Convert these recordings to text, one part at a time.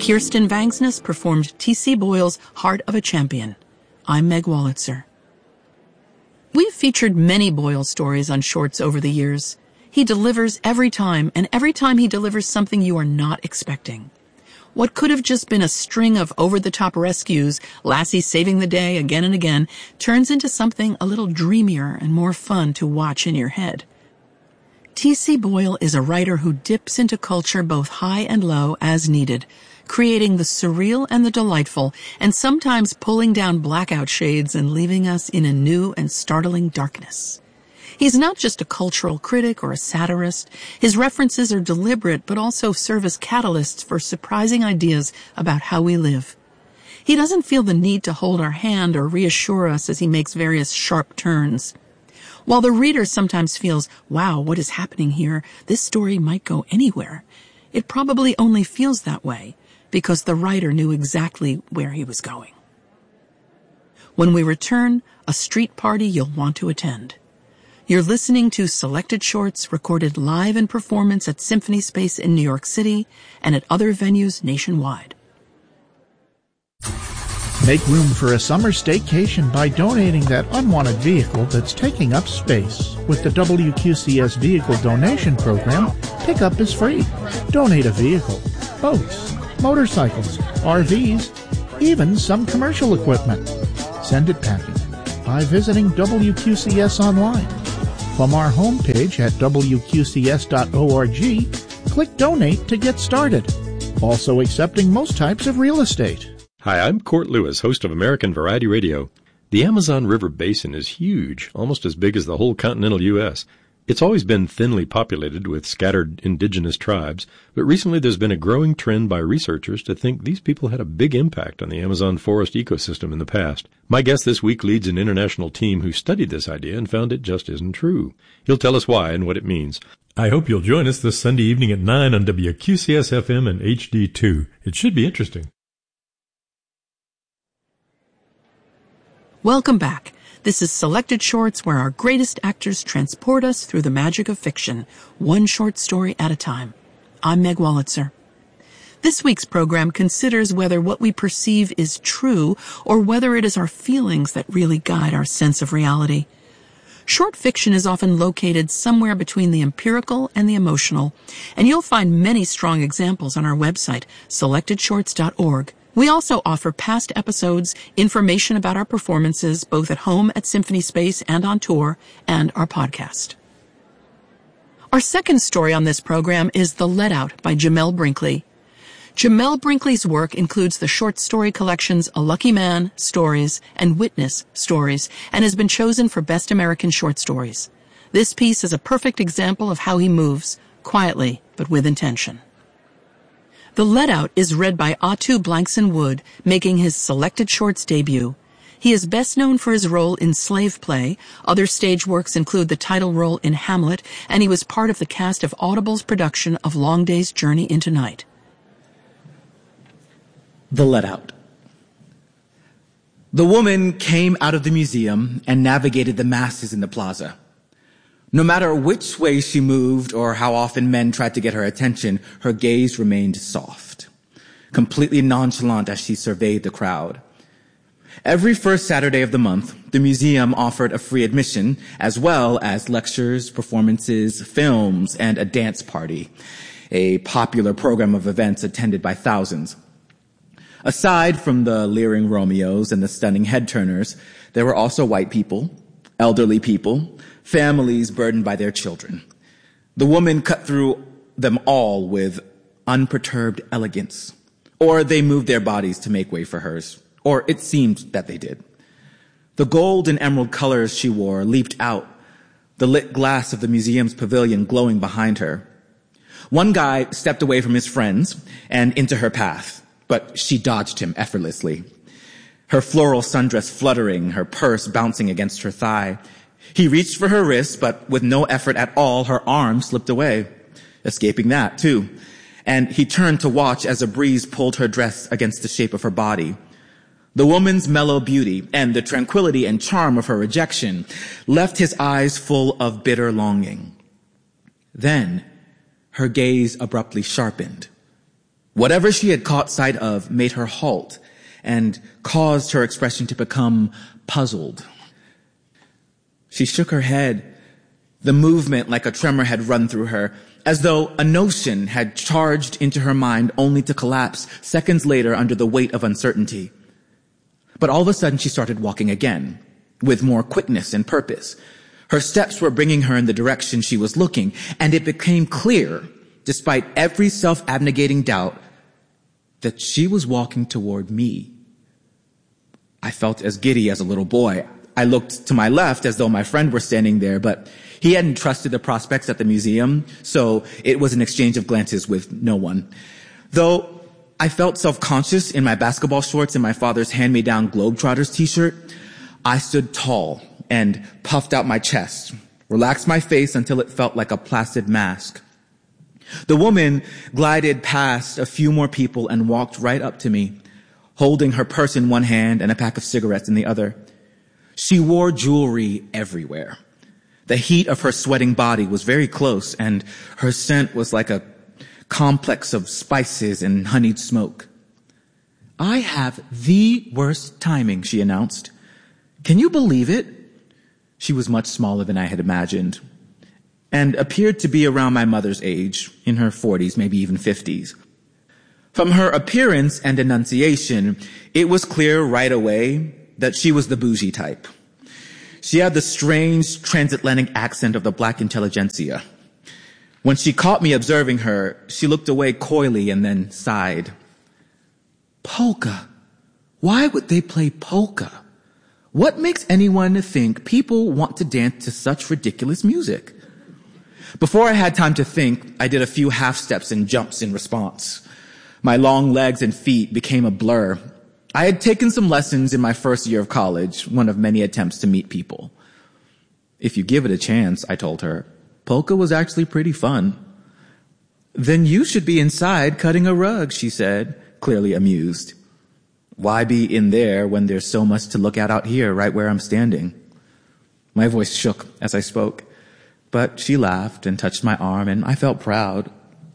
Kirsten Vangsness performed T.C. Boyle's Heart of a Champion. I'm Meg Wolitzer. We've featured many Boyle stories on Shorts over the years. He delivers every time, and every time he delivers something you are not expecting. What could have just been a string of over-the-top rescues, Lassie saving the day again and again, turns into something a little dreamier and more fun to watch in your head. T.C. Boyle is a writer who dips into culture both high and low as needed, creating the surreal and the delightful, and sometimes pulling down blackout shades and leaving us in a new and startling darkness. He's not just a cultural critic or a satirist. His references are deliberate but also serve as catalysts for surprising ideas about how we live. He doesn't feel the need to hold our hand or reassure us as he makes various sharp turns. While the reader sometimes feels, wow, what is happening here? This story might go anywhere. It probably only feels that way because the writer knew exactly where he was going. When we return, a street party you'll want to attend. You're listening to Selected Shorts recorded live in performance at Symphony Space in New York City and at other venues nationwide. Make room for a summer staycation by donating that unwanted vehicle that's taking up space. With the WQCS Vehicle Donation Program, pickup is free. Donate a vehicle, boats, motorcycles, RVs, even some commercial equipment. Send it packing by visiting WQCS online. From our homepage at wqcs.org, click Donate to get started. Also accepting most types of real estate. Hi, I'm Court Lewis, host of American Variety Radio. The Amazon River Basin is huge, almost as big as the whole continental U.S. It's always been thinly populated with scattered indigenous tribes, but recently there's been a growing trend by researchers to think these people had a big impact on the Amazon forest ecosystem in the past. My guest this week leads an international team who studied this idea and found it just isn't true. He'll tell us why and what it means. I hope you'll join us this Sunday evening at 9 on WQCS-FM and HD2. It should be interesting. Welcome back. This is Selected Shorts, where our greatest actors transport us through the magic of fiction, one short story at a time. I'm Meg Wolitzer. This week's program considers whether what we perceive is true or whether it is our feelings that really guide our sense of reality. Short fiction is often located somewhere between the empirical and the emotional, and you'll find many strong examples on our website, selectedshorts.org. We also offer past episodes, information about our performances, both at home at Symphony Space and on tour, and our podcast. Our second story on this program is The Let Out by Jamel Brinkley. Jamel Brinkley's work includes the short story collections A Lucky Man, Stories, and Witness, Stories, and has been chosen for Best American Short Stories. This piece is a perfect example of how he moves, quietly but with intention. The Let Out is read by Atu Blankson Wood, making his Selected Shorts debut. He is best known for his role in Slave Play. Other stage works include the title role in Hamlet, and he was part of the cast of Audible's production of Long Day's Journey into Night. The Let Out. The woman came out of the museum and navigated the masses in the plaza. No matter which way she moved or how often men tried to get her attention, her gaze remained soft, completely nonchalant as she surveyed the crowd. Every first Saturday of the month, the museum offered a free admission, as well as lectures, performances, films, and a dance party, a popular program of events attended by thousands. Aside from the leering Romeos and the stunning head-turners, there were also white people, elderly people, families burdened by their children. The woman cut through them all with unperturbed elegance, or they moved their bodies to make way for hers, or it seemed that they did. The gold and emerald colors she wore leaped out, the lit glass of the museum's pavilion glowing behind her. One guy stepped away from his friends and into her path, but she dodged him effortlessly. Her floral sundress fluttering, her purse bouncing against her thigh. He reached for her wrist, but with no effort at all, her arm slipped away, escaping that, too. And he turned to watch as a breeze pulled her dress against the shape of her body. The woman's mellow beauty and the tranquility and charm of her rejection left his eyes full of bitter longing. Then, her gaze abruptly sharpened. Whatever she had caught sight of made her halt and caused her expression to become puzzled. She shook her head. The movement, like a tremor, had run through her, as though a notion had charged into her mind only to collapse seconds later under the weight of uncertainty. But all of a sudden she started walking again, with more quickness and purpose. Her steps were bringing her in the direction she was looking, and it became clear, despite every self-abnegating doubt, that she was walking toward me. I felt as giddy as a little boy. I looked to my left as though my friend were standing there, but he hadn't trusted the prospects at the museum, so it was an exchange of glances with no one. Though I felt self-conscious in my basketball shorts and my father's hand-me-down Globetrotters t-shirt, I stood tall and puffed out my chest, relaxed my face until it felt like a placid mask. The woman glided past a few more people and walked right up to me, holding her purse in one hand and a pack of cigarettes in the other. She wore jewelry everywhere. The heat of her sweating body was very close, and her scent was like a complex of spices and honeyed smoke. "I have the worst timing," she announced. "Can you believe it?" She was much smaller than I had imagined, and appeared to be around my mother's age, in her 40s, maybe even 50s. From her appearance and enunciation, it was clear right away that she was the bougie type. She had the strange transatlantic accent of the black intelligentsia. When she caught me observing her, she looked away coyly and then sighed. "Polka? Why would they play polka? What makes anyone think people want to dance to such ridiculous music?" Before I had time to think, I did a few half steps and jumps in response. My long legs and feet became a blur. I had taken some lessons in my first year of college, one of many attempts to meet people. "If you give it a chance," I told her, "polka was actually pretty fun." "Then you should be inside cutting a rug," she said, clearly amused. "Why be in there when there's so much to look at out here, right where I'm standing?" My voice shook as I spoke, but she laughed and touched my arm, and I felt proud.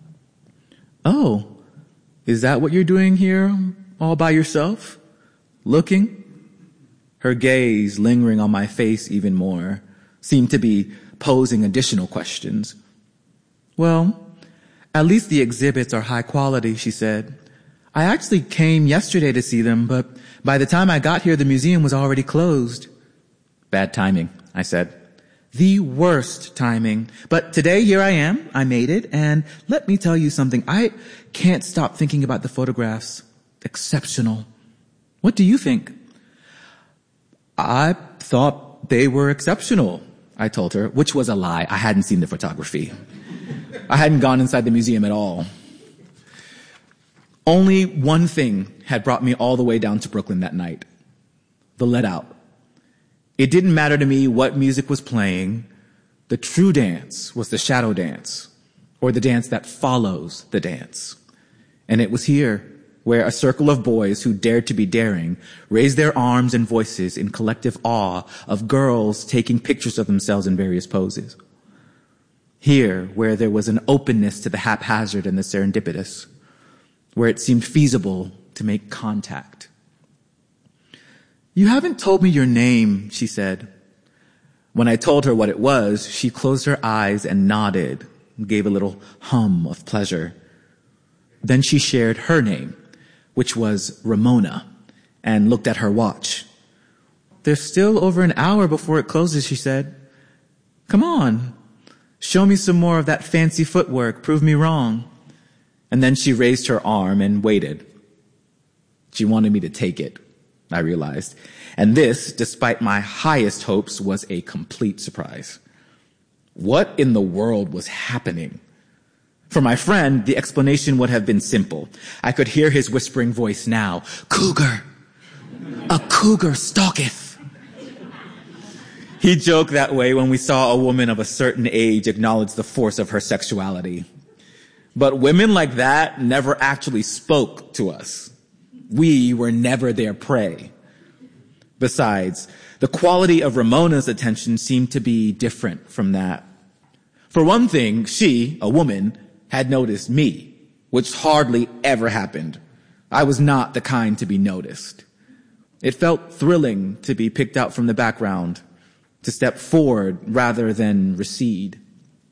"Oh, is that what you're doing here, all by yourself? Looking?" Her gaze, lingering on my face even more, seemed to be posing additional questions. "Well, at least the exhibits are high quality," she said. "I actually came yesterday to see them, but by the time I got here, the museum was already closed." "Bad timing," I said. "The worst timing. But today, here I am. I made it. And let me tell you something. I can't stop thinking about the photographs. Exceptional. What do you think?" "I thought they were exceptional," I told her, which was a lie. I hadn't seen the photography. I hadn't gone inside the museum at all. Only one thing had brought me all the way down to Brooklyn that night. The let out. It didn't matter to me what music was playing. The true dance was the shadow dance, or the dance that follows the dance. And it was here where a circle of boys who dared to be daring raised their arms and voices in collective awe of girls taking pictures of themselves in various poses. Here where there was an openness to the haphazard and the serendipitous, where it seemed feasible to make contact. "You haven't told me your name," she said. When I told her what it was, she closed her eyes and nodded, and gave a little hum of pleasure. Then she shared her name, which was Ramona, and looked at her watch. "There's still over an hour before it closes," she said. "Come on, show me some more of that fancy footwork, prove me wrong." And then she raised her arm and waited. She wanted me to take it, I realized. And this, despite my highest hopes, was a complete surprise. What in the world was happening? For my friend, the explanation would have been simple. I could hear his whispering voice now. "Cougar! A cougar stalketh!" He joked that way when we saw a woman of a certain age acknowledge the force of her sexuality. But women like that never actually spoke to us. We were never their prey. Besides, the quality of Ramona's attention seemed to be different from that. For one thing, she, a woman, had noticed me, which hardly ever happened. I was not the kind to be noticed. It felt thrilling to be picked out from the background, to step forward rather than recede.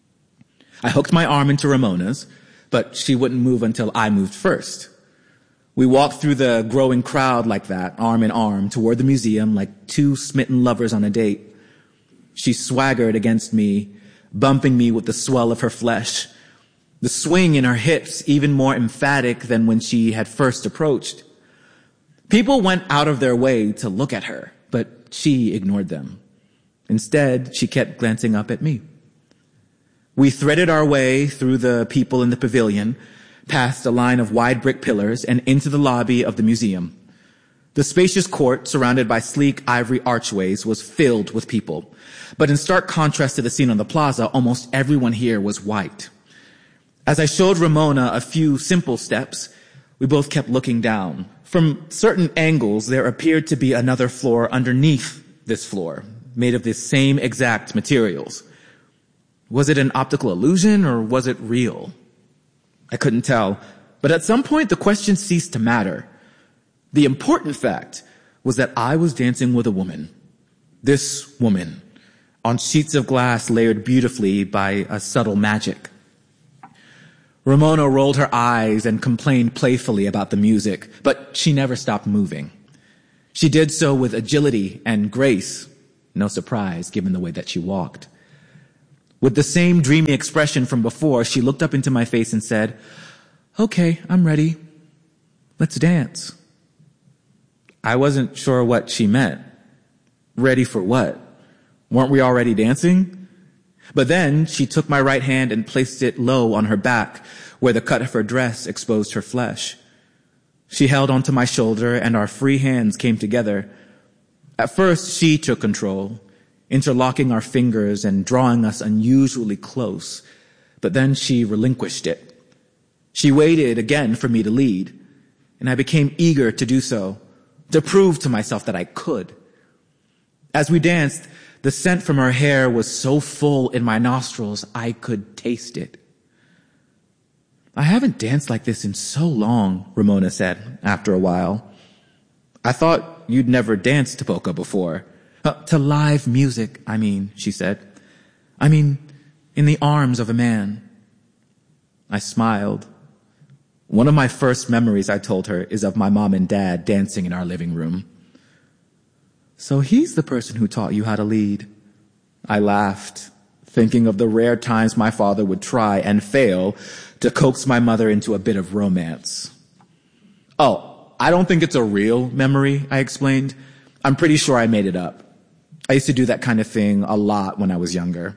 I hooked my arm into Ramona's, but she wouldn't move until I moved first. We walked through the growing crowd like that, arm in arm, toward the museum like two smitten lovers on a date. She swaggered against me, bumping me with the swell of her flesh, the swing in her hips even more emphatic than when she had first approached. People went out of their way to look at her, but she ignored them. Instead, she kept glancing up at me. We threaded our way through the people in the pavilion, past a line of wide brick pillars, and into the lobby of the museum. The spacious court, surrounded by sleek ivory archways, was filled with people. But in stark contrast to the scene on the plaza, almost everyone here was white. As I showed Ramona a few simple steps, we both kept looking down. From certain angles, there appeared to be another floor underneath this floor, made of the same exact materials. Was it an optical illusion or was it real? I couldn't tell, but at some point the question ceased to matter. The important fact was that I was dancing with a woman. This woman, on sheets of glass layered beautifully by a subtle magic. Ramona rolled her eyes and complained playfully about the music, but she never stopped moving. She did so with agility and grace, no surprise given the way that she walked. With the same dreamy expression from before, she looked up into my face and said, "Okay, I'm ready. Let's dance." I wasn't sure what she meant. Ready for what? Weren't we already dancing? But then she took my right hand and placed it low on her back, where the cut of her dress exposed her flesh. She held onto my shoulder and our free hands came together. At first, she took control, interlocking our fingers and drawing us unusually close. But then she relinquished it. She waited again for me to lead, and I became eager to do so, to prove to myself that I could. As we danced, the scent from her hair was so full in my nostrils, I could taste it. "I haven't danced like this in so long," Ramona said after a while. "I thought you'd never danced to polka before." To live music, she said. In the arms of a man." I smiled. One of my first memories, I told her, is of my mom and dad dancing in our living room. "So he's the person who taught you how to lead." I laughed, thinking of the rare times my father would try and fail to coax my mother into a bit of romance. "Oh, I don't think it's a real memory," I explained. "I'm pretty sure I made it up. I used to do that kind of thing a lot when I was younger."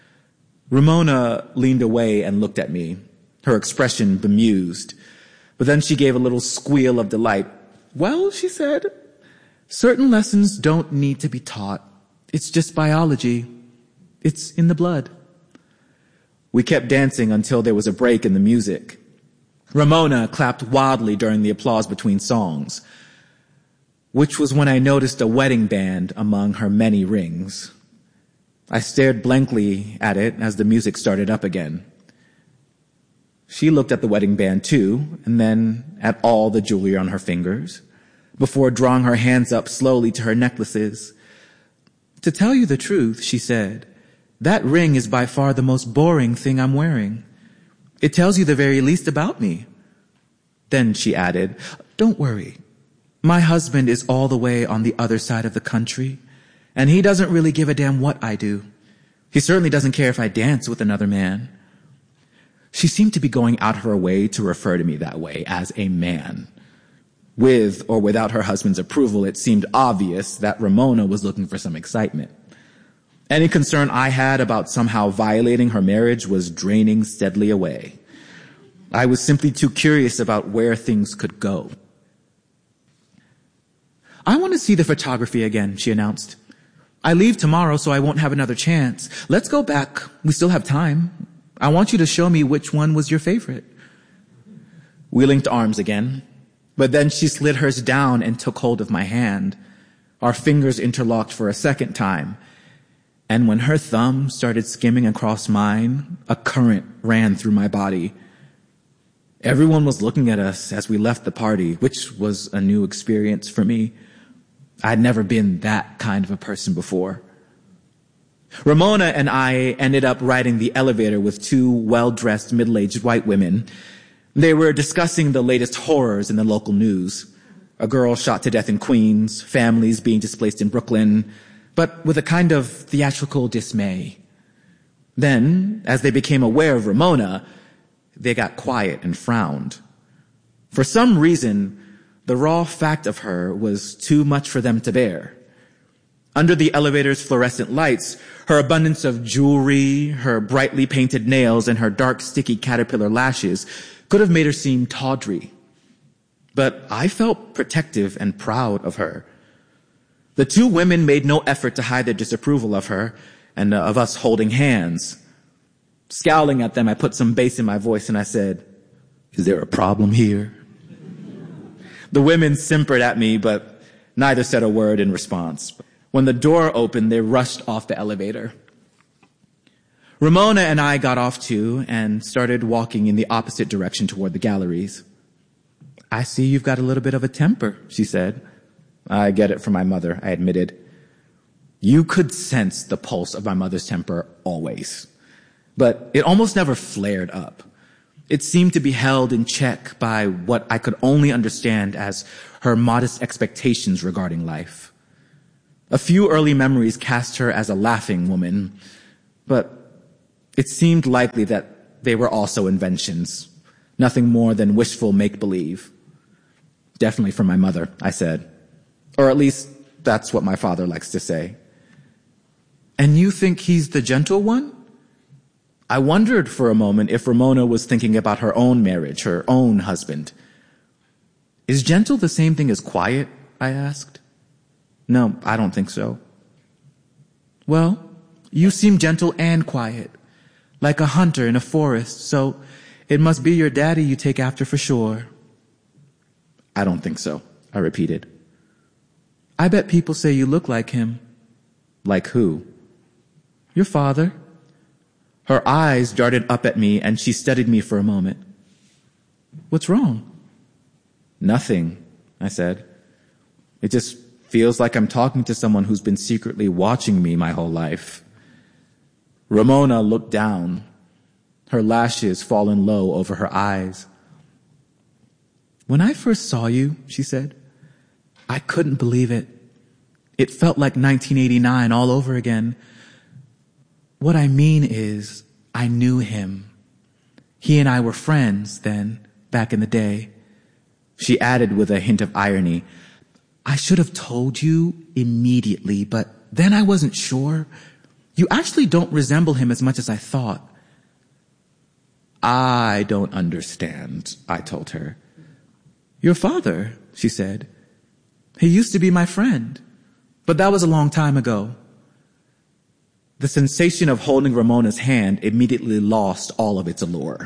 Ramona leaned away and looked at me, her expression bemused. But then she gave a little squeal of delight. "Well," she said, "certain lessons don't need to be taught. It's just biology. It's in the blood." We kept dancing until there was a break in the music. Ramona clapped wildly during the applause between songs, which was when I noticed a wedding band among her many rings. I stared blankly at it as the music started up again. She looked at the wedding band too, and then at all the jewelry on her fingers, before drawing her hands up slowly to her necklaces. "To tell you the truth," she said, "that ring is by far the most boring thing I'm wearing. It tells you the very least about me." Then she added, "Don't worry. My husband is all the way on the other side of the country, and he doesn't really give a damn what I do. He certainly doesn't care if I dance with another man." She seemed to be going out of her way to refer to me that way, as a man. With or without her husband's approval, it seemed obvious that Ramona was looking for some excitement. Any concern I had about somehow violating her marriage was draining steadily away. I was simply too curious about where things could go. "I want to see the photography again," she announced. "I leave tomorrow, so I won't have another chance. Let's go back. We still have time. I want you to show me which one was your favorite." We linked arms again, but then she slid hers down and took hold of my hand. Our fingers interlocked for a second time, and when her thumb started skimming across mine, a current ran through my body. Everyone was looking at us as we left the party, which was a new experience for me. I'd never been that kind of a person before. Ramona and I ended up riding the elevator with two well-dressed middle-aged white women. They were discussing the latest horrors in the local news. A girl shot to death in Queens, families being displaced in Brooklyn, but with a kind of theatrical dismay. Then, as they became aware of Ramona, they got quiet and frowned. For some reason, the raw fact of her was too much for them to bear. Under the elevator's fluorescent lights, her abundance of jewelry, her brightly painted nails, and her dark, sticky caterpillar lashes could have made her seem tawdry. But I felt protective and proud of her. The two women made no effort to hide their disapproval of her and of us holding hands. Scowling at them, I put some bass in my voice and I said, "Is there a problem here?" The women simpered at me, but neither said a word in response. When the door opened, they rushed off the elevator. Ramona and I got off too and started walking in the opposite direction toward the galleries. "I see you've got a little bit of a temper," she said. "I get it from my mother," I admitted. You could sense the pulse of my mother's temper always, but it almost never flared up. It seemed to be held in check by what I could only understand as her modest expectations regarding life. A few early memories cast her as a laughing woman, but it seemed likely that they were also inventions, nothing more than wishful make-believe. "Definitely from my mother," I said. Or at least that's what my father likes to say. "And you think he's the gentle one?" I wondered for a moment if Ramona was thinking about her own marriage, her own husband. "Is gentle the same thing as quiet?" I asked. "No, I don't think so." "Well, you seem gentle and quiet, like a hunter in a forest, so it must be your daddy you take after for sure." "I don't think so," I repeated. "I bet people say you look like him." "Like who?" "Your father." Her eyes darted up at me and she studied me for a moment. "What's wrong?" "Nothing," I said. "It just feels like I'm talking to someone who's been secretly watching me my whole life." Ramona looked down, her lashes fallen low over her eyes. "When I first saw you," she said, "I couldn't believe it. It felt like 1989 all over again. What I mean is, I knew him. He and I were friends then, back in the day." She added with a hint of irony, "I should have told you immediately, but then I wasn't sure. You actually don't resemble him as much as I thought." "I don't understand," I told her. "Your father," she said. "He used to be my friend, but that was a long time ago." The sensation of holding Ramona's hand immediately lost all of its allure.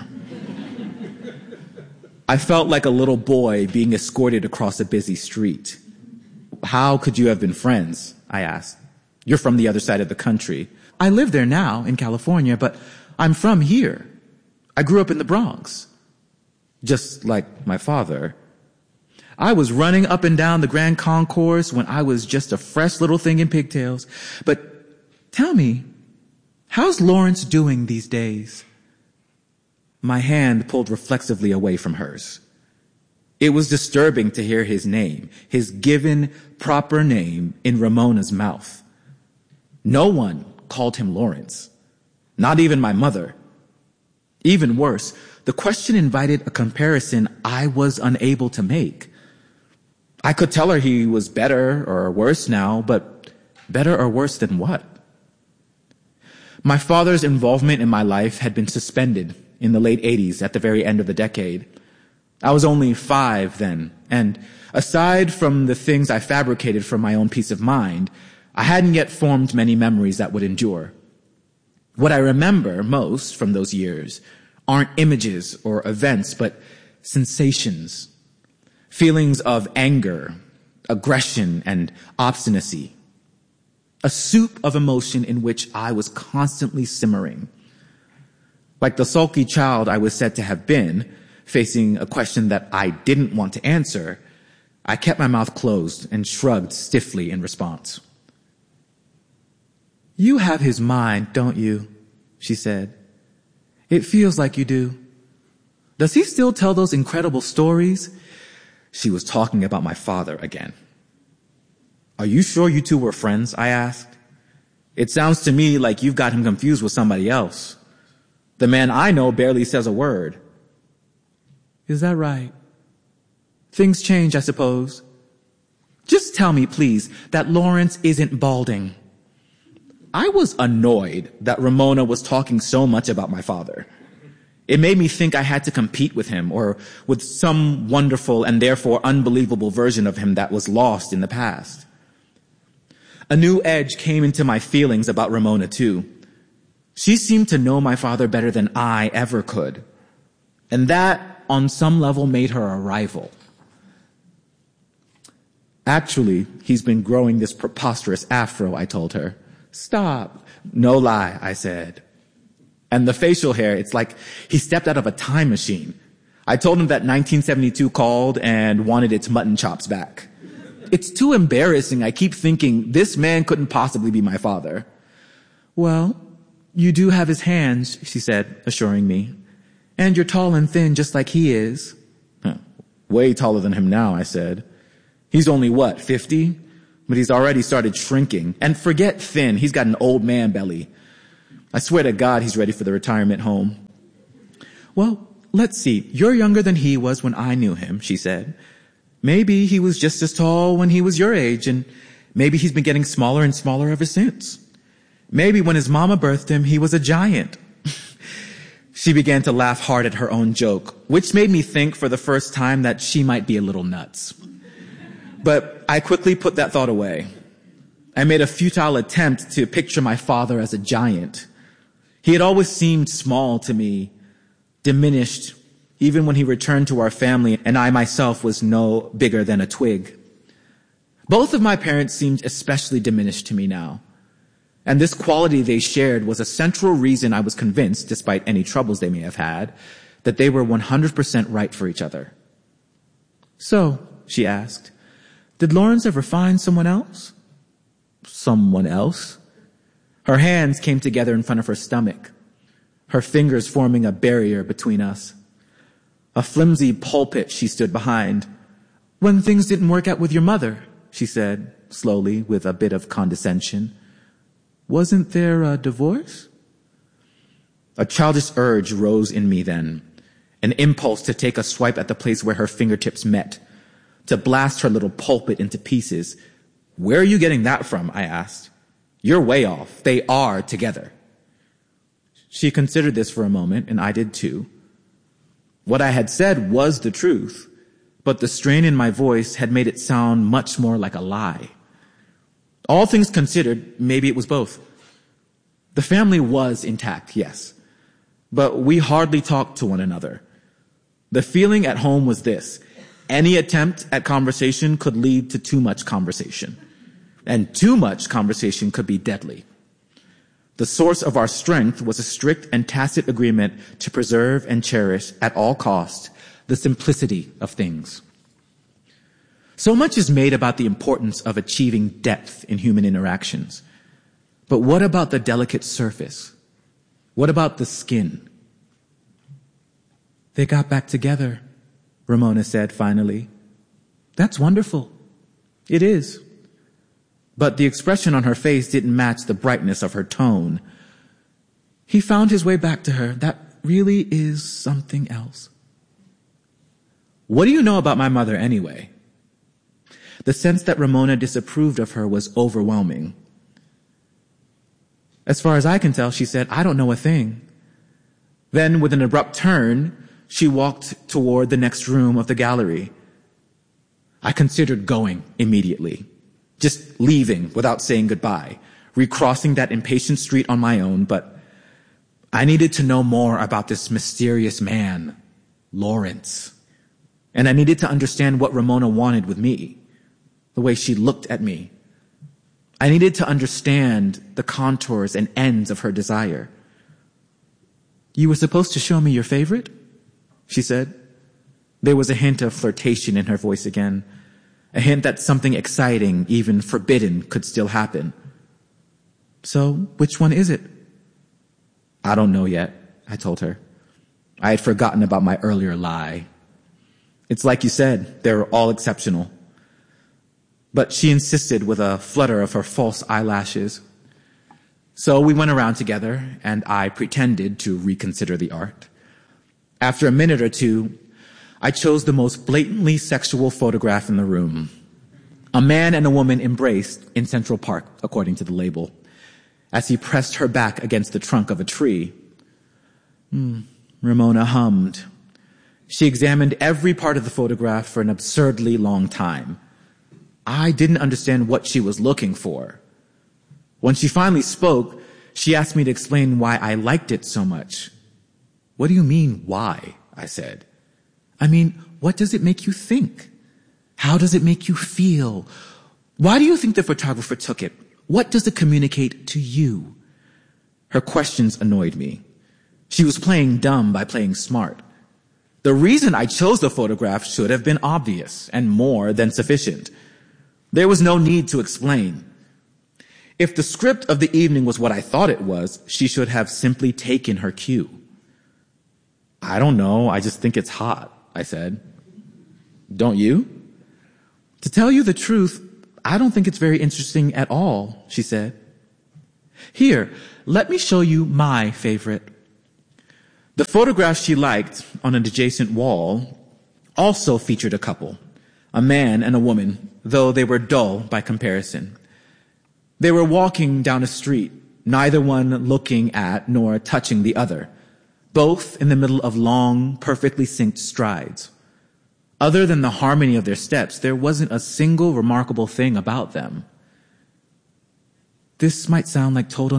I felt like a little boy being escorted across a busy street. "How could you have been friends?" I asked. "You're from the other side of the country." "I live there now, in California, but I'm from here. I grew up in the Bronx." "Just like my father." "I was running up and down the Grand Concourse when I was just a fresh little thing in pigtails. But tell me, how's Lawrence doing these days?" My hand pulled reflexively away from hers. It was disturbing to hear his name, his given proper name, in Ramona's mouth. No one called him Lawrence, not even my mother. Even worse, the question invited a comparison I was unable to make. I could tell her he was better or worse now, but better or worse than what? My father's involvement in my life had been suspended in the late 80s at the very end of the decade. I was only 5 then, and aside from the things I fabricated for my own peace of mind, I hadn't yet formed many memories that would endure. What I remember most from those years aren't images or events, but sensations. Feelings of anger, aggression, and obstinacy. A soup of emotion in which I was constantly simmering. Like the sulky child I was said to have been, Facing a question that I didn't want to answer, I kept my mouth closed and shrugged stiffly in response. "You have his mind, don't you?" she said. "It feels like you do. Does he still tell those incredible stories?" She was talking about my father again. "Are you sure you two were friends?" I asked. "It sounds to me like you've got him confused with somebody else. The man I know barely says a word." "Is that right? Things change, I suppose. Just tell me, please, that Lawrence isn't balding." I was annoyed that Ramona was talking so much about my father. It made me think I had to compete with him or with some wonderful and therefore unbelievable version of him that was lost in the past. A new edge came into my feelings about Ramona, too. She seemed to know my father better than I ever could. And that, on some level, made her a rival. "Actually, he's been growing this preposterous afro," I told her. "Stop." "No lie," I said. "And the facial hair, it's like he stepped out of a time machine." I told him that 1972 called and wanted its mutton chops back. It's too embarrassing. I keep thinking, this man couldn't possibly be my father. "Well, you do have his hands," she said, assuring me. "And you're tall and thin just like he is." "Way taller than him now," I said. "He's only, 50? But he's already started shrinking. And forget thin, he's got an old man belly. I swear to God he's ready for the retirement home." "Well, let's see. You're younger than he was when I knew him," she said. "Maybe he was just as tall when he was your age, and maybe he's been getting smaller and smaller ever since. Maybe when his mama birthed him, he was a giant." She began to laugh hard at her own joke, which made me think for the first time that she might be a little nuts. But I quickly put that thought away. I made a futile attempt to picture my father as a giant. He had always seemed small to me, diminished, even when he returned to our family and I myself was no bigger than a twig. Both of my parents seemed especially diminished to me now. And this quality they shared was a central reason I was convinced, despite any troubles they may have had, that they were 100% right for each other. "So," she asked, "did Lawrence ever find someone else?" "Someone else?" Her hands came together in front of her stomach, her fingers forming a barrier between us. A flimsy pulpit she stood behind. "When things didn't work out with your mother," she said, slowly, with a bit of condescension. "Wasn't there a divorce?" A childish urge rose in me then, an impulse to take a swipe at the place where her fingertips met, to blast her little pulpit into pieces. "Where are you getting that from?" I asked. "You're way off. They are together." She considered this for a moment, and I did too. What I had said was the truth, but the strain in my voice had made it sound much more like a lie. All things considered, maybe it was both. The family was intact, yes, but we hardly talked to one another. The feeling at home was this: any attempt at conversation could lead to too much conversation, and too much conversation could be deadly. The source of our strength was a strict and tacit agreement to preserve and cherish at all costs the simplicity of things. So much is made about the importance of achieving depth in human interactions. But what about the delicate surface? What about the skin? "They got back together," Ramona said finally. "That's wonderful." "It is." But the expression on her face didn't match the brightness of her tone. "He found his way back to her. That really is something else." What do you know about my mother anyway? The sense that Ramona disapproved of her was overwhelming. "As far as I can tell," she said, "I don't know a thing." Then, with an abrupt turn, she walked toward the next room of the gallery. I considered going immediately, just leaving without saying goodbye, recrossing that impatient street on my own, but I needed to know more about this mysterious man, Lawrence. And I needed to understand what Ramona wanted with me, the way she looked at me. I needed to understand the contours and ends of her desire. "You were supposed to show me your favorite?" she said, There was a hint of flirtation in her voice again, a hint that something exciting, even forbidden, could still happen. So, which one is it? I don't know yet, I told her. I had forgotten about my earlier lie. It's like you said, they're all exceptional. But she insisted with a flutter of her false eyelashes. So we went around together, and I pretended to reconsider the art. After a minute or two, I chose the most blatantly sexual photograph in the room. A man and a woman embraced in Central Park, according to the label, as he pressed her back against the trunk of a tree. Ramona hummed. She examined every part of the photograph for an absurdly long time. I didn't understand what she was looking for. When she finally spoke, she asked me to explain why I liked it so much. What do you mean, why? I said. I mean, what does it make you think? How does it make you feel? Why do you think the photographer took it? What does it communicate to you? Her questions annoyed me. She was playing dumb by playing smart. The reason I chose the photograph should have been obvious and more than sufficient. There was no need to explain. If the script of the evening was what I thought it was, she should have simply taken her cue. I don't know, I just think it's hot, I said. Don't you? To tell you the truth, I don't think it's very interesting at all, she said. Here, let me show you my favorite. The photograph she liked on an adjacent wall also featured a couple, a man and a woman, though they were dull by comparison. They were walking down a street, neither one looking at nor touching the other, both in the middle of long, perfectly synced strides. Other than the harmony of their steps, there wasn't a single remarkable thing about them. This might sound like total